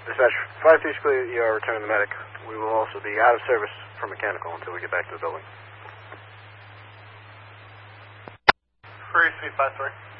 Dispatch, 5-3 clear, ER, returning the medic. We will also be out of service for mechanical until we get back to the building. Free, speed 5-3.